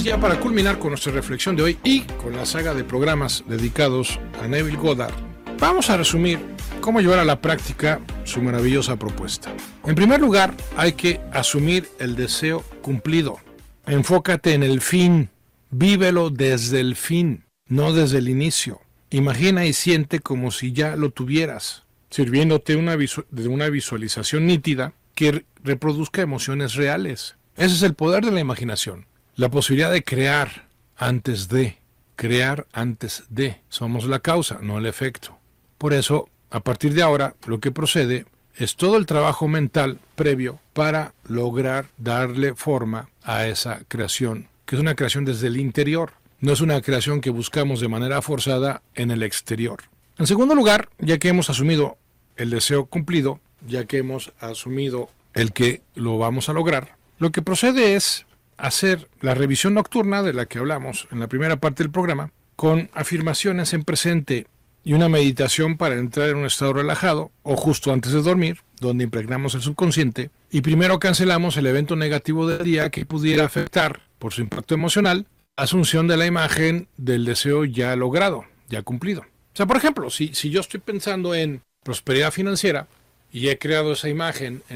Entonces, ya para culminar con nuestra reflexión de hoy y con la saga de programas dedicados a Neville Goddard, vamos a resumir cómo llevar a la práctica su maravillosa propuesta. En primer lugar, hay que asumir el deseo cumplido. Enfócate en el fin, vívelo desde el fin, no desde el inicio. Imagina y siente como si ya lo tuvieras, sirviéndote de una visualización nítida que reproduzca emociones reales. Ese es el poder de la imaginación, la posibilidad de crear antes de. Somos la causa, no el efecto. Por eso, a partir de ahora, lo que procede es todo el trabajo mental previo para lograr darle forma a esa creación, que es una creación desde el interior, no es una creación que buscamos de manera forzada en el exterior. En segundo lugar, ya que hemos asumido el deseo cumplido, ya que hemos asumido el que lo vamos a lograr, lo que procede es hacer la revisión nocturna de la que hablamos en la primera parte del programa, con afirmaciones en presente y una meditación para entrar en un estado relajado o justo antes de dormir, donde impregnamos el subconsciente y primero cancelamos el evento negativo del día que pudiera afectar, por su impacto emocional, la asunción de la imagen del deseo ya logrado, ya cumplido. O sea, por ejemplo, si yo estoy pensando en prosperidad financiera y he creado esa imagen